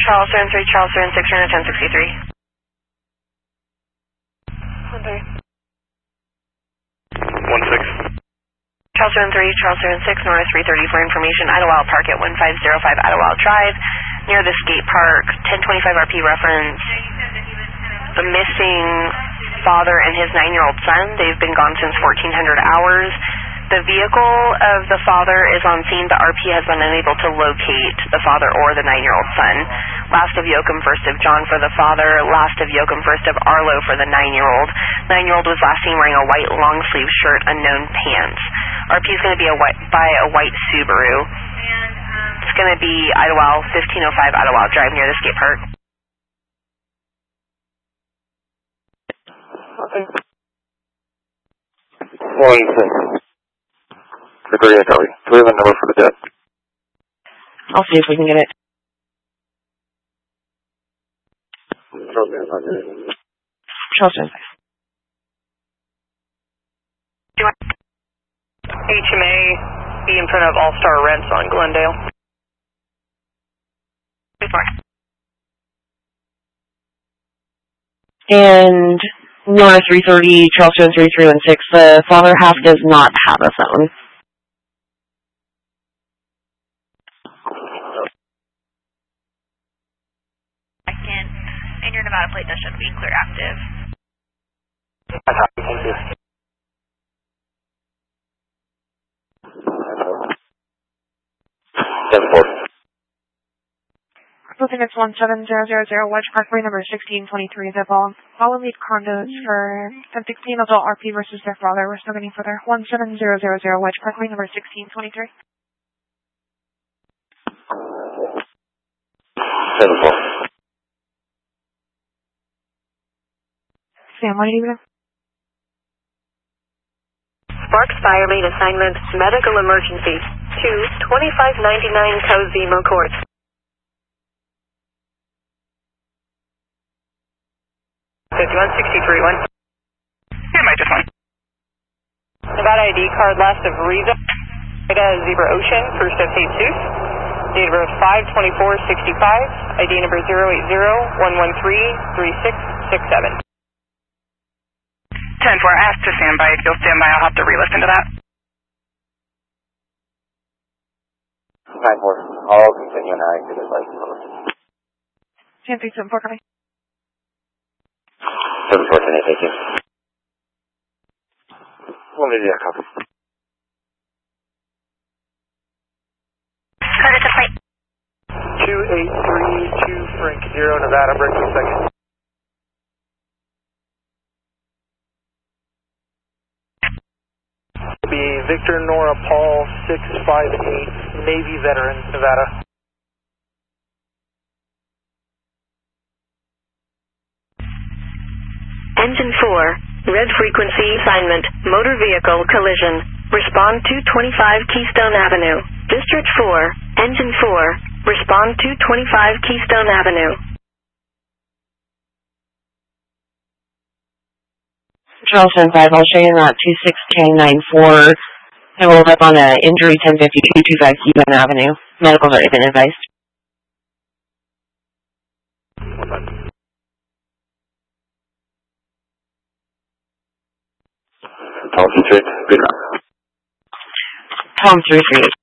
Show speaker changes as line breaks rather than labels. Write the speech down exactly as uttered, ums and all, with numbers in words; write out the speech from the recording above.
Charleston three, Charleston six hundred ten sixty-three. one three.
one six.
Charleston three, Charleston six, North three thirty for information. Idlewild Park at one five zero five Idlewild Drive, near the skate park, ten twenty-five R P reference. The missing father and his nine-year-old son, they've been gone since fourteen hundred hours. The vehicle of the father is on scene. The R P has been unable to locate the father or the nine-year-old son. Last of Yoakum, first of John for the father. Last of Yoakum, first of Arlo for the nine-year-old. Nine-year-old was last seen wearing a white long-sleeve shirt, unknown pants. R P is going to be a white, by a white Subaru. It's going to be Idlewild, fifteen oh five Idlewild Drive near the skate park.
Okay. One six. Victoria, copy. Do we have a number for the jet?
I'll see if we can get it. Charleston.
H M A, be in front of All-Star Rents on Glendale.
And Nora three thirty, Charleston three three one six. The father half does not have a phone.
Second, and your Nevada plate, that should be clear active.
Thank you. ten four.
Brooklyn, it's one seven zero zero zero Wedge Parkway, number sixteen twenty-three. The all follow lead condos for ten sixteen adult R P versus their father. We're still getting further. one seven zero zero zero Wedge Parkway, number sixteen twenty-three.
ten four.
Sam, what did you do?
Sparks Fire Main Assignment, Medical Emergency, two twenty-five ninety-nine Cozimo Court. fifty-one sixty-three, one.
Yeah, might just one.
Nevada I D card, last of Riza, Ida Zebra Ocean, first of Jesus. Date of birth five twenty-four sixty-five, I D number zero eight zero one one three three six six seven.
ten four, ask to stand by. If you'll stand by, I'll have to re-listen to that.
nine four. I'll continue now. I could have like
Sam three seven four, coming.
seven four, thank you. One media copy.
Credit to plate.
two eight three two Frank zero Nevada, break two seconds. Be Victor Nora Paul six five eight, Navy veteran, Nevada.
Engine four, red frequency assignment, motor vehicle collision. Respond to twenty-five Keystone Avenue. District four, Engine four, respond to twenty-five Keystone Avenue.
Charleston five, I'll show you that two six K nine four. I rolled up on a injury ten fifty two twenty-five Keystone Avenue. Medical's already been advised.
Tom three three.
Tom three three.